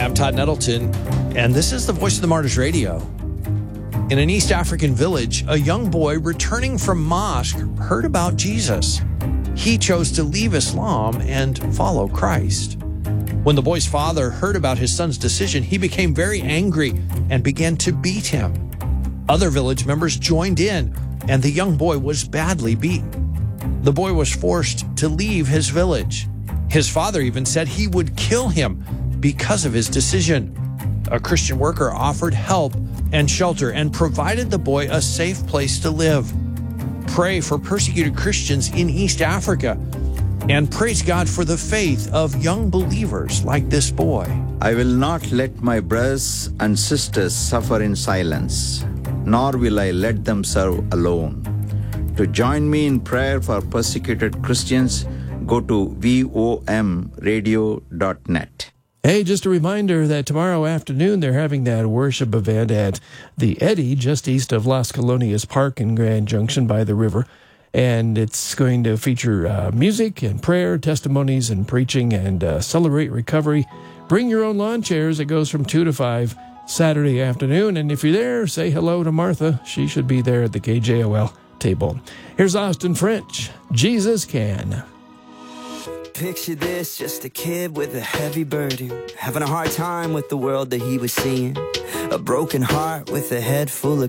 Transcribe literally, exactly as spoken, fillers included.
I'm Todd Nettleton, and this is the Voice of the Martyrs Radio. In an East African village, a young boy returning from mosque heard about Jesus. He chose to leave Islam and follow Christ. When the boy's father heard about his son's decision, he became very angry and began to beat him. Other village members joined in, and the young boy was badly beaten. The boy was forced to leave his village. His father even said he would kill him because of his decision. A Christian worker offered help and shelter and provided the boy a safe place to live. Pray for persecuted Christians in East Africa and praise God for the faith of young believers like this boy. I will not let my brothers and sisters suffer in silence, nor will I let them serve alone. To join me in prayer for persecuted Christians, go to vom radio dot net. Hey, just a reminder that tomorrow afternoon they're having that worship event at the Eddy, just east of Las Colonias Park in Grand Junction by the river. And it's going to feature uh, music and prayer, testimonies and preaching, and uh, celebrate recovery. Bring your own lawn chairs. It goes from two to five Saturday afternoon. And if you're there, say hello to Martha. She should be there at the K J O L table. Here's Austin French. Jesus Can. Picture this, just a kid with a heavy burden, having a hard time with the world that he was seeing. A broken heart with a head full of